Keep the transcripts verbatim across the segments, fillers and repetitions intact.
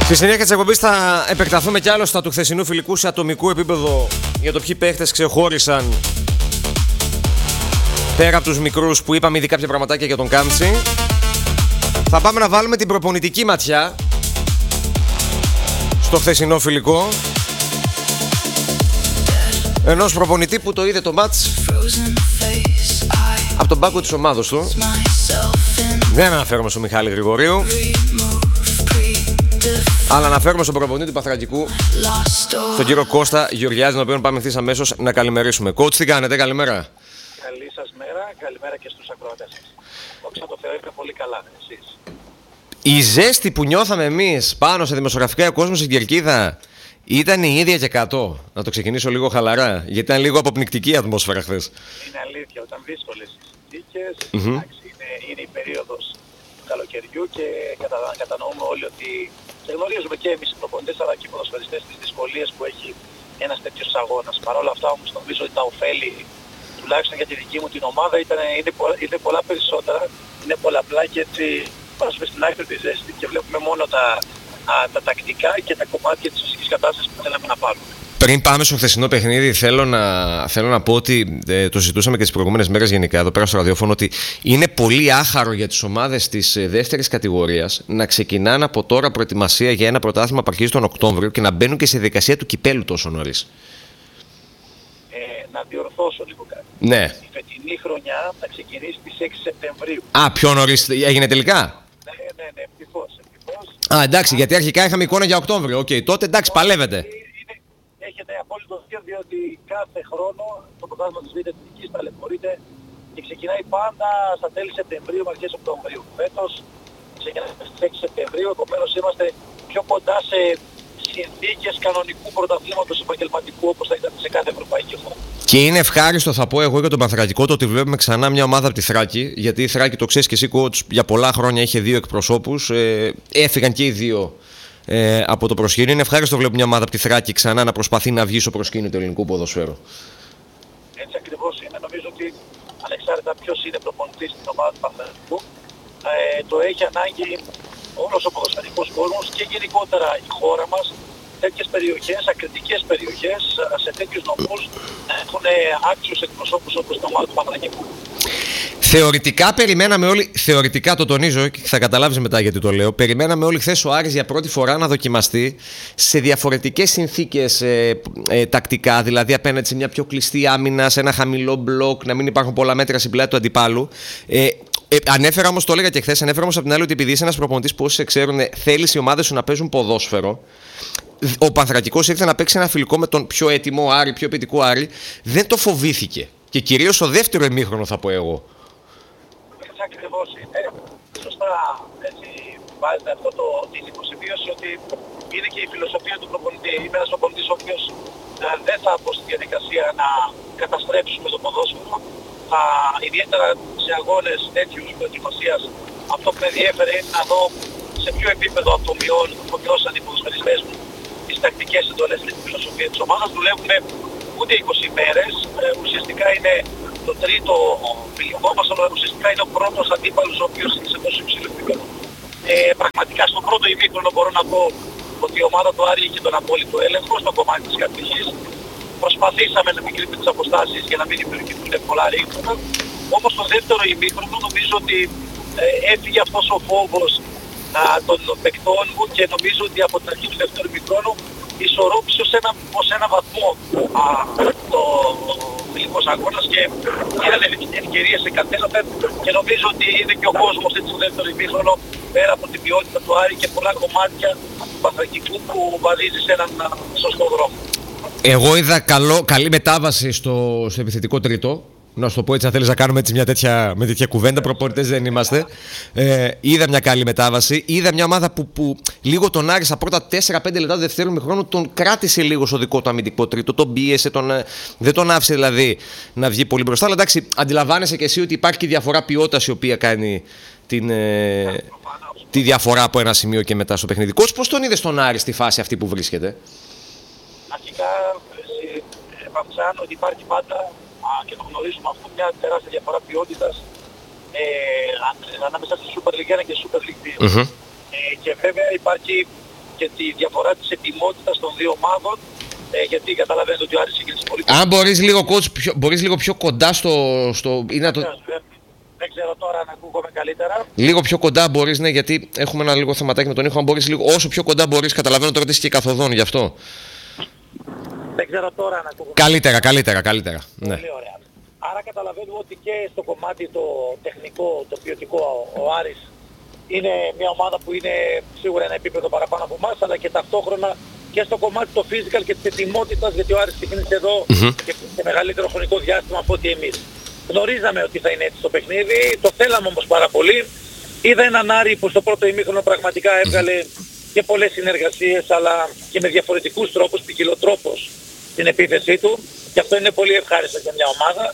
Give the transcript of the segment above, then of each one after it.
Στη συνέχεια της εκπομπής θα επεκταθούμε κι άλλο στα του χθεσινού φιλικού σε ατομικό επίπεδο για το ποιοι παίχτες ξεχώρισαν πέρα από τους μικρούς που είπαμε ήδη κάποια πραγματάκια για τον Κάμψη. Θα πάμε να βάλουμε την προπονητική ματιά στο χθεσινό φιλικό ενός προπονητή που το είδε το μάτς από τον πάγκο της ομάδος του. Δεν αναφέρομαι στον Μιχάλη Γρηγορίου, αλλά αναφέρουμε στον προπονητή του Παθρακικού, τον κύριο Κώστα Γεωργιάδη, τον οποίο πάμε ευθύς αμέσως να καλημερίσουμε. Coach, τι κάνετε, καλημέρα. Καλή σας μέρα, καλημέρα και στους ακροατές σας. Όξα το Θεό είναι πολύ καλά, εσείς. Η ζέστη που νιώθαμε εμείς πάνω σε δημοσιογραφικά κόσμο στην Κερκίδα ήταν η ίδια και κάτω. Να το ξεκινήσω λίγο χαλαρά, γιατί ήταν λίγο αποπνικτική η ατμόσφαιρα χθες. Είναι αλήθεια, όταν δύσκολες οι συνθήκες, Mm-hmm. εντάξει, είναι, είναι η περίοδος του καλοκαιριού και κατα, κατανοούμε όλοι ότι και γνωρίζουμε και εμείς οι προπονητές αλλά και οι ποδοσφαιριστές τις δυσκολίες που έχει ένας τέτοιος αγώνας. Παρ' όλα αυτά όμως νομίζω ότι τα ωφέλη, τουλάχιστον για τη δική μου την ομάδα, ήταν, είναι, πολλά, είναι πολλά περισσότερα, είναι πολλαπλά και έτσι βάζουμε στην άκρη τη ζέστη και βλέπουμε μόνο τα, α, τα τακτικά και τα κομμάτια της φυσικής κατάστασης που θέλαμε να πάρουμε. Πριν πάμε στο χθεσινό παιχνίδι, θέλω να, θέλω να πω ότι ε, το συζητούσαμε και τις προηγούμενες μέρες γενικά εδώ πέρα στο ραδιόφωνο, ότι είναι πολύ άχαρο για τις ομάδες της ε, δεύτερης κατηγορίας να ξεκινάνε από τώρα προετοιμασία για ένα πρωτάθλημα που αρχίζει τον Οκτώβριο και να μπαίνουν και στη διαδικασία του κυπέλου τόσο νωρίς. Ε, να διορθώσω λίγο κάτι. Ναι. Η φετινή χρονιά θα ξεκινήσει στις έξι Σεπτεμβρίου. Α, πιο νωρίς έγινε τελικά. Ναι, ναι, ναι, ευτυχώς, ευτυχώς. Α, εντάξει, γιατί αρχικά είχαμε εικόνα για Οκτώβριο. Οκ, okay, τότε εντάξει, παλεύετε. Έχετε απόλυτο δίκιο, διότι κάθε χρόνο το πρωτάθλημα της Β' Εθνικής ταλαιπωρείται και ξεκινάει πάντα στα τέλη Σεπτεμβρίου με αρχές Οκτωβρίου. Φέτος ξεκινάει στις έξι Σεπτεμβρίου, επομένως είμαστε πιο κοντά σε συνθήκες κανονικού πρωταθλήματος επαγγελματικού όπως θα ήταν σε κάθε ευρωπαϊκή χώρα. Και είναι ευχάριστο, θα πω εγώ, για τον Πανθρακικό το ότι βλέπουμε ξανά μια ομάδα από τη Θράκη. Γιατί η Θράκη, το ξέρεις και εσύ, coach, για πολλά χρόνια είχε δύο εκπροσώπους. Ε, έφυγαν και οι δύο ε, από το προσκήνιο. Είναι ευχάριστο να βλέπουμε μια ομάδα από τη Θράκη ξανά να προσπαθεί να βγει στο προσκήνιο του ελληνικού ποδοσφαίρου. Έτσι ακριβώς είναι. Νομίζω ότι ανεξάρτητα ποιος είναι προπονητής στην ομάδα του Πανθρακικού, ε, το έχει ανάγκη όλος ο ποδοσφαιρικός κόσμος και γενικότερα η χώρα μας, τέτοιες περιοχές, ακριτικές περιοχές, σε τέτοιους νομούς έχουν άξιους εκπροσώπους όπως το ομάδα του Παναθηναϊκού. Θεωρητικά περιμέναμε όλοι, θεωρητικά το τονίζω και θα καταλάβεις μετά γιατί το λέω, περιμέναμε όλοι χθες ο Άρης για πρώτη φορά να δοκιμαστεί σε διαφορετικές συνθήκες ε, ε, τακτικά, δηλαδή απέναντι σε μια πιο κλειστή άμυνα, σε ένα χαμηλό μπλοκ, να μην υπάρχουν πολλά μέτρα στην πλάτη του αντιπάλου. Ε, Ε, ανέφερα όμως, το έλεγα και χθες, ανέφερα όμως από την άλλη ότι επειδή είσαι ένας προπονητής που όσοι ξέρουν θέλεις οι ομάδες σου να παίζουν ποδόσφαιρο, ο Πανθρακικός ήρθε να παίξει ένα φιλικό με τον πιο έτοιμο Άρη, πιο ποιητικό Άρη, δεν το φοβήθηκε. Και κυρίως στο δεύτερο ημίχρονο θα πω εγώ. Έτσι ακριβώς είναι. Σωστά έτσι βάζετε αυτό το τίτλο συμβίωση ότι είναι και η φιλοσοφία του προπονητή. Είμαι ένας προπονητής ο οποίος ε, δεν θα πω στη διαδικασία να καταστρέψουμε το ποδόσφαιρο. Θα, ιδιαίτερα σε αγώνες τέτοιους προετοιμασίας, αυτό που με ενδιέφερε είναι να δω σε ποιο επίπεδο αφομοιώσαν οι ποδοσφαιριστές μου τις τακτικές εντολές και τη φιλοσοφία της ομάδας. Δουλεύουμε ούτε είκοσι μέρες, ε, ουσιαστικά είναι το τρίτο φιλικό μας, αλλά ουσιαστικά είναι ο πρώτος αντίπαλος ο οποίος είναι σε τόσο υψηλό επίπεδο. Ε, πραγματικά στο πρώτο ημίχρονο μπορώ να πω ότι η ομάδα του Άρη είχε τον απόλυτο έλεγχο στο κομμάτι της κατοχής. Προσπαθήσαμε να μικρύνουμε τις αποστάσεις για να μην δημιουργηθούν πολλά ρήγματα. Όμως στο δεύτερο ημίχρονο νομίζω ότι ε, έφυγε αυτός ο φόβος α, των παικτών μου και νομίζω ότι από την αρχή του δεύτερου ημίχρονου ισορρόπησε ως ένα, ως ένα βαθμό α, το φιλικός αγώνας και είχαν ευκαιρίες σε κατέλαβε και νομίζω ότι είναι και ο κόσμος έτσι στο δεύτερο ημίχρονο πέρα από την ποιότητα του Άρη και πολλά κομμάτια του Πανθρακικού που βαδίζει σε έναν σωστό δρόμο. Εγώ είδα καλό, καλή μετάβαση στο, στο επιθετικό τρίτο. Να σου το πω έτσι, αν θέλεις να κάνουμε έτσι μια τέτοια, με τέτοια κουβέντα, προπονητές δεν είμαστε. Ε, είδα μια καλή μετάβαση. Είδα μια ομάδα που, που λίγο τον Άρη στα πρώτα τέσσερα πέντε λεπτά του δεύτερου ημιχρόνου τον κράτησε λίγο στο δικό του αμυντικό τρίτο. Τον πίεσε, τον, δεν τον άφησε δηλαδή να βγει πολύ μπροστά. Αλλά εντάξει, αντιλαμβάνεσαι και εσύ ότι υπάρχει και διαφορά ποιότητας η οποία κάνει την, ε, τη διαφορά από ένα σημείο και μετά στο παιχνιδικό. Πώς τον είδες τον Άρη στη φάση αυτή που βρίσκεται? Αρχικά επαυξάνω ότι υπάρχει πάντα, α, και το γνωρίζουμε αυτό, μια τεράστια διαφορά ποιότητας ε, ανάμεσα στη Super League ένα και Super League δύο. Mm-hmm. Ε, και βέβαια υπάρχει και τη διαφορά της ετοιμότητας των δύο ομάδων, ε, γιατί καταλαβαίνετε ότι ο Άρης συγκίνησε πολύ. Αν μπορείς λίγο, coach, πιο, μπορείς λίγο πιο κοντά στο... στο είναι το... δεν, δεν ξέρω τώρα αν ακούγομαι καλύτερα. Λίγο πιο κοντά μπορείς, ναι, γιατί έχουμε ένα λίγο θεματάκι με τον ήχο. Αν μπορείς λίγο, όσο πιο κοντά μπορείς, καταλαβαίνω τώρα ότι είσαι και καθοδόν γι' αυτό. Δεν ξέρω τώρα αν ακούγομαι. Καλύτερα, καλύτερα, καλύτερα. Πολύ Ναι. ωραία. Άρα καταλαβαίνουμε ότι και στο κομμάτι το τεχνικό, το ποιοτικό, ο Άρης είναι μια ομάδα που είναι σίγουρα ένα επίπεδο παραπάνω από εμάς, αλλά και ταυτόχρονα και στο κομμάτι το physical και της ετοιμότητας, γιατί ο Άρης ξεκίνησε εδώ Mm-hmm. και σε μεγαλύτερο χρονικό διάστημα από ότι εμείς. Γνωρίζαμε ότι θα είναι έτσι το παιχνίδι, το θέλαμε όμως πάρα πολύ. Είδα έναν Άρη που στο πρώτο ημίχρονο πραγματικά έβγαλε και πολλές συνεργασίες, αλλά και με διαφορετικούς τρόπους, ποικιλοτρόπως την επίθεσή του, και αυτό είναι πολύ ευχάριστο για μια ομάδα.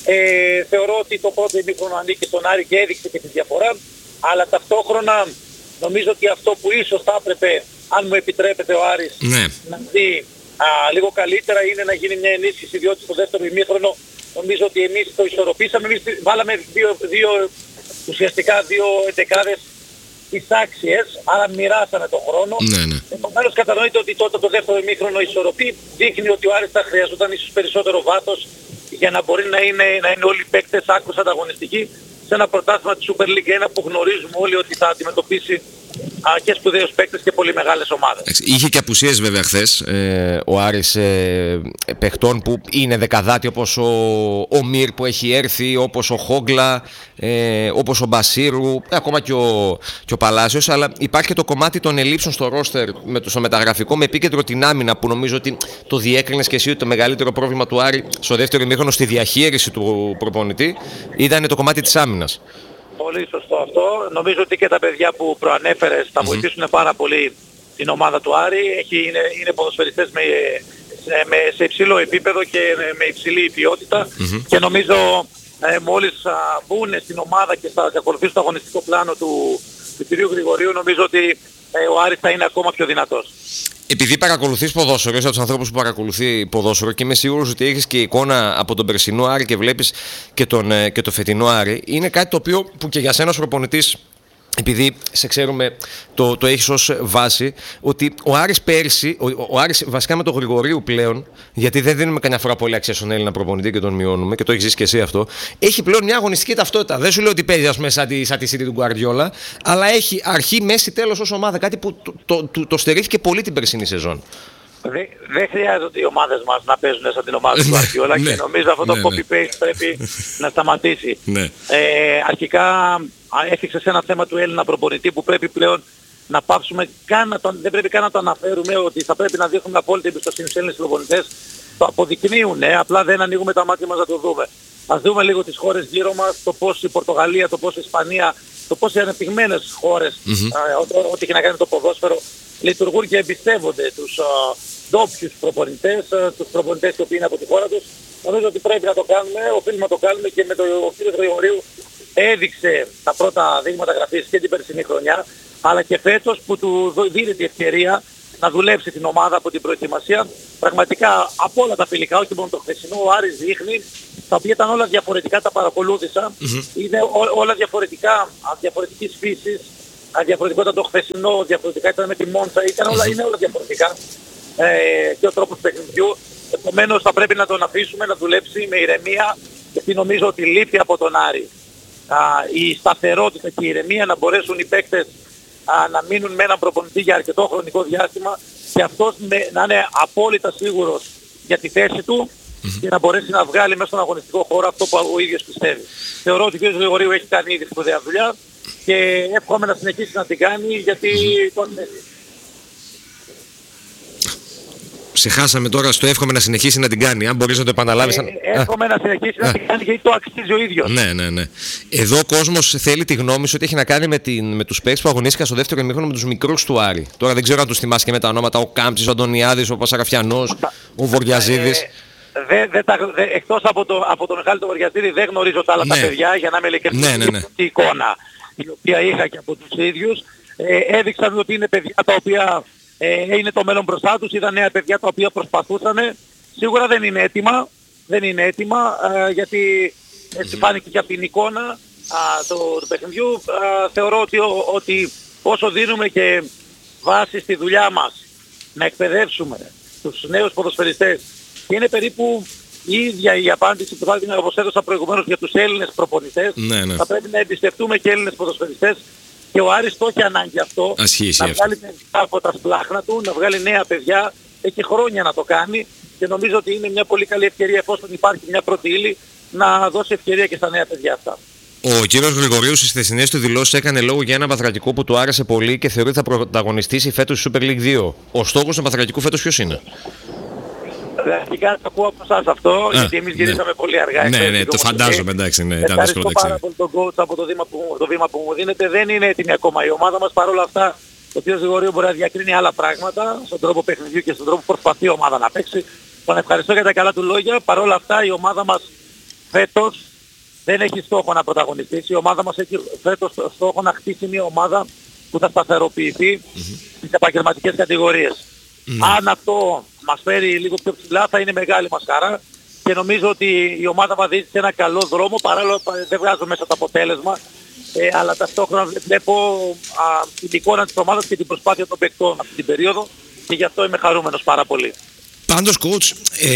Ε, θεωρώ ότι το πρώτο ημίχρονο ανήκει στον Άρη και έδειξε και τη διαφορά, αλλά ταυτόχρονα νομίζω ότι αυτό που ίσως θα έπρεπε, αν μου επιτρέπετε ο Άρης, Ναι. να δει α, λίγο καλύτερα, είναι να γίνει μια ενίσχυση, διότι στο δεύτερο ημίχρονο νομίζω ότι εμείς το ισορροπήσαμε, εμείς βάλαμε δύο, δύο, ουσιαστικά δύο εντεκάδες εισάξιες, άρα μοιράσαμε τον χρόνο. Ναι, ναι. Επομένως κατανοείται ότι τότε το δεύτερο ημίχρονο ισορροπεί, δείχνει ότι ο Άρης θα χρειαζόταν ίσως περισσότερο βάθος για να μπορεί να είναι, να είναι όλοι οι παίκτες άκρως ανταγωνιστικοί σε ένα πρωτάθλημα της Super League ένα που γνωρίζουμε όλοι ότι θα αντιμετωπίσει α, και σπουδαίους παίκτες και πολύ μεγάλες ομάδες. Είχε και απουσίες βέβαια χθες ε, ο Άρης ε, παιχτών που είναι δεκαδάτη, όπως ο, ο Μυρ που έχει έρθει, όπως ο Χόγκλα, ε, όπως ο Μπασίρου, ακόμα και ο, και ο Παλάσιος, αλλά υπάρχει και το κομμάτι των ελλείψεων στο ρόστερ, με το, στο μεταγραφικό, με επίκεντρο την άμυνα, που νομίζω ότι το διέκρινες και εσύ ότι το μεγαλύτερο πρόβλημα του Άρη στο δεύτερο ημίχρονο στη διαχείριση του προπονητή ήταν το κομμάτι της άμυνας. Πολύ σωστό αυτό. Νομίζω ότι και τα παιδιά που προανέφερες θα βοηθήσουν mm-hmm. πάρα πολύ την ομάδα του Άρη. Έχει, είναι, είναι ποδοσφαιριστές με, με, σε υψηλό επίπεδο και με υψηλή ποιότητα mm-hmm. και νομίζω ε, μόλις α, μπουν στην ομάδα και θα ακολουθήσουν το αγωνιστικό πλάνο του, του κ. Γρηγορίου, νομίζω ότι ε, ο Άρης θα είναι ακόμα πιο δυνατός. Επειδή παρακολουθείς ποδόσφαιρο, είσαι από τους ανθρώπους που παρακολουθεί ποδόσφαιρο και είμαι σίγουρος ότι έχεις και εικόνα από τον περσινό Άρη και βλέπεις και τον, και το φετινό Άρη, είναι κάτι το οποίο που και για σένα ως προπονητής, επειδή σε ξέρουμε, το, το έχεις ως βάση, ότι ο Άρης πέρσι, ο, ο Άρης βασικά με τον Γρηγορίου πλέον, γιατί δεν δίνουμε καμιά φορά πολύ αξία στον Έλληνα προπονητή και τον μειώνουμε, και το έχεις ζήσει και εσύ αυτό, έχει πλέον μια αγωνιστική ταυτότητα. Δεν σου λέω ότι παίζει ας πούμε σαν τη, σαν τη City του Γκουαρδιόλα, αλλά έχει αρχή, μέση, τέλος ως ομάδα, κάτι που το, το, το, το στερήθηκε πολύ την περσινή σεζόν. Δεν δε χρειάζεται οι ομάδες μας να παίζουν σαν την ομάδα του Γκουαρδιόλα και νομίζω αυτό το ναι, copy-paste πρέπει να σταματήσει. Ναι. Ε, αρχικά έφυξε σε ένα θέμα του Έλληνα προπονητή που πρέπει πλέον να πάψουμε, καν να το, δεν πρέπει καν να το αναφέρουμε, ότι θα πρέπει να δείχνουμε απόλυτη εμπιστοσύνη στους Έλληνες προπονητές. Το αποδεικνύουν, ναι, απλά δεν ανοίγουμε τα μάτια μας να το δούμε. Ας δούμε λίγο τις χώρες γύρω μας, το πώς η Πορτογαλία, το πώς η Ισπανία, το πώς οι ανεπτυγμένες χώρες, mm-hmm. ε, ό,τι έχει να κάνει το ποδόσφαιρο, λειτουργούν και εμπιστεύονται τους ντόπιους προπονητές, τους προπονητές οι οποίοι είναι από τη χώρα τους. Νομίζω ότι πρέπει να το κάνουμε, οφείλουμε να το κάνουμε και με τον κύριο Γρηγορίου έδειξε τα πρώτα δείγματα γραφής και την περσινή χρονιά, αλλά και φέτος που του δίνει τη ευκαιρία να δουλέψει την ομάδα από την προετοιμασία. Πραγματικά από όλα τα φιλικά, όχι μόνο το χθεσινό, ο Άρης δείχνει, τα οποία ήταν όλα διαφορετικά, τα παρακολούθησα, mm-hmm. είναι ό, όλα διαφορετικά, διαφορετικής φύσης, διαφορετικό ήταν το χθεσινό, διαφορετικά ήταν με τη Μόντσα, ήταν όλα, mm-hmm. είναι όλα διαφορετικά ε, και ο τρόπος παιχνιδιού. Επομένως θα πρέπει να τον αφήσουμε να δουλέψει με ηρεμία, γιατί νομίζω ότι λείπει από τον Άρη α, η σταθερότητα και η ηρεμία, να μπορέσουν οι παίκτες α, να μείνουν με έναν προπονητή για αρκετό χρονικό διάστημα και αυτός με, να είναι απόλυτα σίγουρος για τη θέση του mm-hmm. και να μπορέσει να βγάλει μέσα στον αγωνιστικό χώρο αυτό που ο ίδιος πιστεύει. Θεωρώ ότι ο κ. Γρηγορίου έχει κάνει ήδη σπουδαία δουλειά και εύχομαι να συνεχίσει να την κάνει, γιατί mm-hmm. τον... Σε χάσαμε τώρα στο εύχομαι να συνεχίσει να την κάνει. Αν μπορείς να το επαναλάβεις. Ε, εύχομαι να συνεχίσει να την κάνει, γιατί το αξίζει ο ίδιος. Ναι, ναι, ναι. Εδώ ο κόσμος θέλει τη γνώμη σου, ότι έχει να κάνει με, την, με τους παίκτες που αγωνίστηκαν στο δεύτερο ημίχρονο με τους μικρούς του Άρη. Τώρα δεν ξέρω αν τους θυμάσαι και με τα ονόματα, ο Κάμπτης, ο Αντωνιάδης, ο Πασαραφιανός, ο Βοριαζίδης. Ε, δε, δε, δε, εκτός από, το, από τον Μιχάλη τον Βοριαζίδη δεν γνωρίζω τα άλλα ναι. τα παιδιά, για να είμαι ειλικρινής. Ναι, ναι, ναι. Η εικόνα η οποία είχα και από τους ίδιους ε, έδειξαν ότι είναι παιδιά τα οποία ε, είναι το μέλλον μπροστά τους, ήταν νέα παιδιά τα οποία προσπαθούσαν. Σίγουρα δεν είναι έτοιμα, δεν είναι έτοιμα ε, γιατί έτσι φάνηκε και από την εικόνα α, του, του παιχνιδιού. Α, θεωρώ ότι, ο, ότι όσο δίνουμε και βάση στη δουλειά μας να εκπαιδεύσουμε τους νέους ποδοσφαιριστές, και είναι περίπου η ίδια η απάντηση που θα όπως έδωσα προηγουμένως για τους Έλληνες προπονητές, ναι, ναι. θα πρέπει να εμπιστευτούμε και Έλληνες ποδοσφαιριστές, και ο Άρης το έχει ανάγκη αυτό, Ασχύσει να βγάλει παιδιά από τα σπλάχνα του, να βγάλει νέα παιδιά, έχει χρόνια να το κάνει, και νομίζω ότι είναι μια πολύ καλή ευκαιρία, εφόσον υπάρχει μια πρώτη ύλη, να δώσει ευκαιρία και στα νέα παιδιά αυτά. Ο κύριος Γρηγορίου στις χθεσινές του δηλώσεις έκανε λόγο για ένα Παθρακικό που του άρεσε πολύ και θεωρεί ότι θα πρωταγωνιστήσει φέτος στη Super League δύο. Ο στόχος του Παθρακικού φέτος ποιος είναι? Αρχικά το ακούω από εσάς αυτό, Α, γιατί εμείς ναι. γυρίσαμε πολύ αργά. Ναι, ναι, το φαντάζομαι, εντάξει, ναι, ήταν δύσκολο το πάρα πολύ τον coach από το βήμα, που, το βήμα που μου δίνετε. Δεν είναι έτοιμη ακόμα η ομάδα μας, παρόλα αυτά ο κ. Γρηγορίου μπορεί να διακρίνει άλλα πράγματα στον τρόπο παιχνιδιού και στον τρόπο που προσπαθεί η ομάδα να παίξει. Τον ευχαριστώ για τα καλά του λόγια. Παρόλα αυτά η ομάδα μας φέτος δεν έχει στόχο να πρωταγωνιστήσει. Η ομάδα μας έχει φέτος στόχο να χτίσει μια ομάδα που θα σταθεροποιηθεί mm-hmm. στις επαγγελματικές κατηγορίες. Mm-hmm. Αν αυτό μας φέρει λίγο πιο ψηλά θα είναι μεγάλη μας χαρά, και νομίζω ότι η ομάδα βαδίζει σε ένα καλό δρόμο, παράλληλα δεν βγάζω μέσα το αποτέλεσμα, ε, αλλά ταυτόχρονα βλέπω α, την εικόνα της ομάδας και την προσπάθεια των παικτών αυτή την περίοδο, και γι' αυτό είμαι χαρούμενος πάρα πολύ. Πάντως, coach,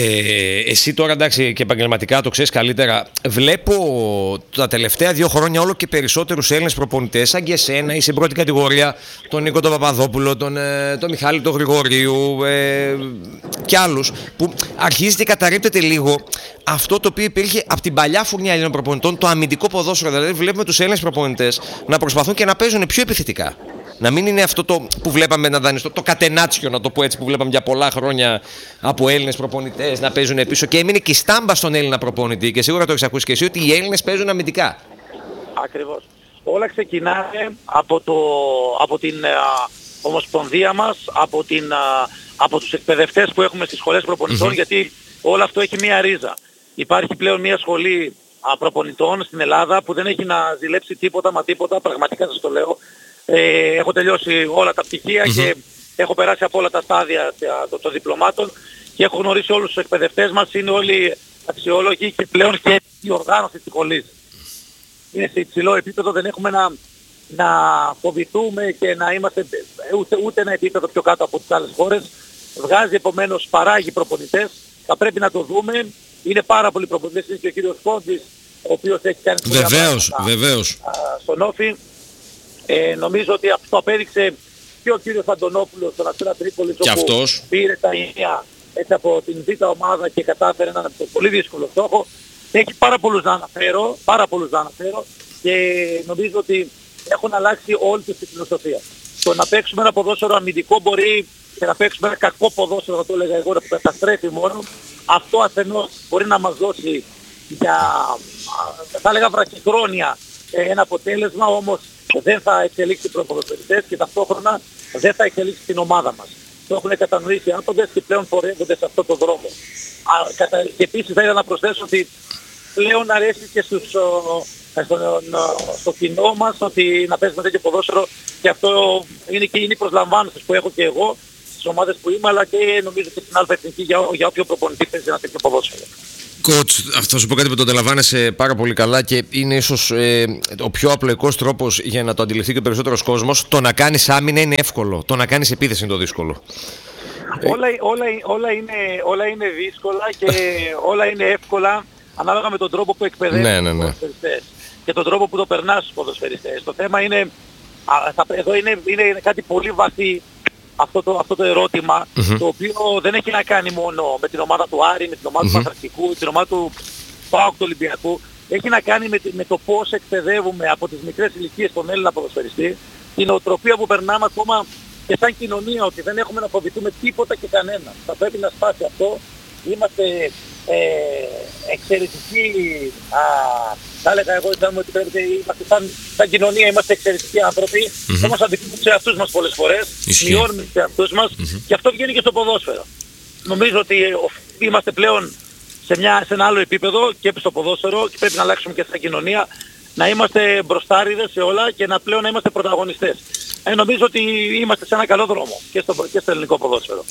ε, εσύ τώρα εντάξει και επαγγελματικά το ξέρεις καλύτερα. Βλέπω τα τελευταία δύο χρόνια όλο και περισσότερους Έλληνες προπονητές, σαν και εσένα, ή στην πρώτη κατηγορία, τον Νίκο τον Παπαδόπουλο, τον, ε, τον Μιχάλη τον Γρηγορίου ε, και άλλους, που αρχίζει και καταρρίπτεται λίγο αυτό το οποίο υπήρχε από την παλιά φουρνιά Ελλήνων προπονητών, το αμυντικό ποδόσφαιρο. Δηλαδή, βλέπουμε τους Έλληνες προπονητές να προσπαθούν και να παίζουν πιο επιθετικά. Να μην είναι αυτό το που βλέπαμε να δανειστώ, το κατενάτσιο, να το πω έτσι, που βλέπαμε για πολλά χρόνια από Έλληνες προπονητές να παίζουν πίσω, και έμεινε και η στάμπα στον Έλληνα προπονητή, και σίγουρα το έχεις ακούσει και εσύ, ότι οι Έλληνες παίζουν αμυντικά. Ακριβώς. Όλα ξεκινάνε από, το, από την α, ομοσπονδία μας, από, την, α, από τους εκπαιδευτές που έχουμε στις σχολές προπονητών, mm-hmm. γιατί όλο αυτό έχει μία ρίζα. Υπάρχει πλέον μία σχολή α, προπονητών στην Ελλάδα που δεν έχει να ζηλέψει τίποτα μα τίποτα, πραγματικά σας το λέω. Ε, έχω τελειώσει όλα τα πτυχία mm-hmm. και έχω περάσει από όλα τα στάδια των το διπλωμάτων, και έχω γνωρίσει όλους τους εκπαιδευτές μας, είναι όλοι αξιόλογοι, και πλέον και η οργάνωση της σχολής είναι σε υψηλό επίπεδο, δεν έχουμε να, να φοβηθούμε και να είμαστε ούτε, ούτε ένα επίπεδο πιο κάτω από τις άλλες χώρες. Βγάζει επομένως, παράγει προπονητές, θα πρέπει να το δούμε. Είναι πάρα πολλοί προπονητές, είναι και ο κύριος Κόντης, ο οποίος έχει κάνει βεβαίως, βεβαίως. στον Όφη. Ε, νομίζω ότι αυτό απέδειξε και ο κύριος Αντωνόπουλος στον Αστέρα Τρίπολης, όπου αυτός πήρε τα ιδέα έτσι από την β' ομάδα και κατάφερε έναν πολύ δύσκολο στόχο. Έχει πάρα πολλούς να αναφέρω, πάρα πολλούς να αναφέρω, και νομίζω ότι έχουν αλλάξει όλη τη φιλοσοφία. Το να παίξουμε ένα ποδόσφαιρο αμυντικό μπορεί και να παίξουμε ένα κακό ποδόσφαιρο, θα το έλεγα εγώ, που καταστρέφει μόνο. Αυτό ασθενώς μπορεί να μας δώσει για, θα έλεγα, βραχυχρόνια ένα αποτέλεσμα, όμως δεν θα εξελίξει τους ποδοσφαιριστές και ταυτόχρονα δεν θα εξελίξει την ομάδα μας. Το έχουν κατανοήσει οι άπαντες και πλέον πορεύονται σε αυτόν τον δρόμο. Και επίσης θα ήθελα να προσθέσω ότι πλέον αρέσει και στους, στο, στο κοινό μας ότι να παίζουμε τέτοιο ποδόσφαιρο, και αυτό είναι και είναι οι προσλαμβάνωσες που έχω και εγώ στις ομάδες που είμαι, αλλά και νομίζω και στην άλλη εθνική για, για όποιο προπονητή παίζει ένα τέτοιο ποδόσφαιρο. Coach, αυτό σου πω κάτι που το αντιλαμβάνεσαι πάρα πολύ καλά, και είναι ίσως ε, ο πιο απλοϊκός τρόπος για να το αντιληφθεί και ο περισσότερος κόσμος. Το να κάνεις άμυνα είναι εύκολο, το να κάνεις επίθεση είναι το δύσκολο. Όλα, όλα, όλα, είναι, όλα είναι δύσκολα και όλα είναι εύκολα ανάλογα με τον τρόπο που εκπαιδεύεις ναι, ναι, ναι. τους ποδοσφαιριστές και τον τρόπο που το περνάς στους ποδοσφαιριστές. Το θέμα είναι, α, θα, εδώ είναι, είναι κάτι πολύ βαθύ αυτό το, αυτό το ερώτημα, mm-hmm. το οποίο δεν έχει να κάνει μόνο με την ομάδα του Άρη, με την ομάδα mm-hmm. του Παθρακικού, με την ομάδα του ΠΑΟΚ του Ολυμπιακού. Έχει να κάνει με, με το πώς εκπαιδεύουμε από τις μικρές ηλικίες τον Έλληνα ποδοσφαιριστή, την οτροπία που περνάμε ακόμα και σαν κοινωνία, ότι δεν έχουμε να φοβηθούμε τίποτα και κανένα. Θα πρέπει να σπάσει αυτό. Είμαστε ε, εξαιρετικοί, α, θα έλεγα εγώ ότι πρέπει, είμαστε σαν, σαν κοινωνία, είμαστε εξαιρετικοί άνθρωποι, mm-hmm. όμως αντικρίνουμε τους εαυτούς μας πολλές φορές, μειώνουμε τους εαυτούς μας mm-hmm. και αυτό βγαίνει και στο ποδόσφαιρο. Νομίζω ότι είμαστε πλέον σε, μια, σε ένα άλλο επίπεδο και στο ποδόσφαιρο και πρέπει να αλλάξουμε και σαν κοινωνία, να είμαστε μπροστάριδες σε όλα και να πλέον να είμαστε πρωταγωνιστές. Ε, νομίζω ότι είμαστε σε ένα καλό δρόμο και στο, και στο ελληνικό ποδόσφαιρο.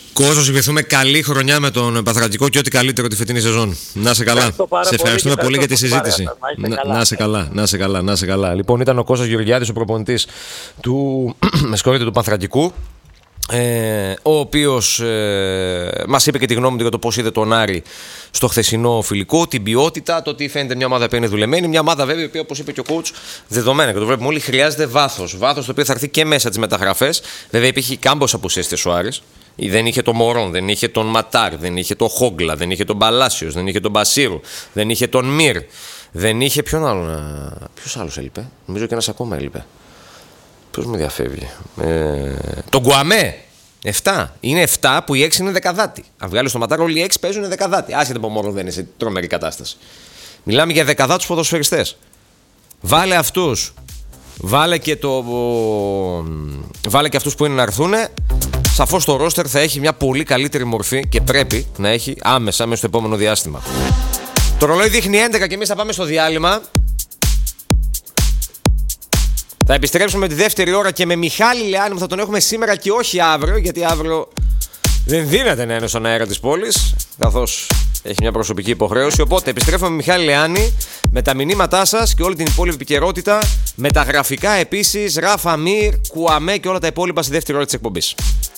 Κώστο, ευχηθούμε καλή χρονιά με τον Πανθρακικό και ό,τι καλύτερο τη φετινή σεζόν. Να σε καλά. Σε ευχαριστούμε πολύ, πολύ για τη συζήτηση. Να, να σε καλά, να σε καλά, να σε καλά. Λοιπόν, ήταν ο Κώστας Γεωργιάδης, ο προπονητής του, με συγχωρείτε, του Πανθρακικού. Ε, ο οποίος ε, μας είπε και τη γνώμη του για το πώς είδε τον Άρη στο χθεσινό φιλικό, την ποιότητα, το ότι φαίνεται μια ομάδα που είναι δουλεμένη, μια ομάδα βέβαια η οποία, όπως είπε και ο coach, δεδομένα και το βλέπουμε όλοι, χρειάζεται βάθος. Βάθος το οποίο θα έρθει και μέσα τις μεταγραφές. Βέβαια υπήρχε κάμπος απουσίες ο Άρης. Δεν είχε τον Μωρόν, δεν είχε τον Ματάρ, δεν είχε τον Χόγκλα, δεν είχε τον Παλάσιος, δεν είχε τον Μπασίρου, δεν είχε τον Μυρ, δεν είχε ποιον άλλον. Ποιος άλλος έλειπε, νομίζω και ένας ακόμα έλειπε. Ποιος μου διαφεύγει. Ε, τον Γκουαμέ. εφτά. Είναι εφτά που οι έξι είναι δεκαδάτη. Αν βγάλει στο Ματάρο, όλοι οι έξι παίζουν δεκαδάτη. Άσχετα από μόνο δεν είναι σε τρομερή κατάσταση. Μιλάμε για δεκαδάτους ποδοσφαιριστές. Βάλε αυτούς. Βάλε και, το... Βάλε και αυτούς που είναι να έρθουν. Σαφώς το ρόστερ θα έχει μια πολύ καλύτερη μορφή και πρέπει να έχει άμεσα μέσα στο επόμενο διάστημα. Το ρολόι δείχνει έντεκα και εμείς θα πάμε στο διάλειμμα. Θα επιστρέψουμε τη δεύτερη ώρα και με Μιχάλη Λεάνη που θα τον έχουμε σήμερα και όχι αύριο, γιατί αύριο δεν δύναται να είναι στον αέρα της πόλης, καθώς έχει μια προσωπική υποχρέωση. Οπότε επιστρέφουμε με Μιχάλη Λεάνη, με τα μηνύματά σας και όλη την υπόλοιπη επικαιρότητα, με τα γραφικά επίσης, Ράφα Μυρ, Κουαμέ και όλα τα υπόλοιπα στη δεύτερη ώρα της εκπομπής.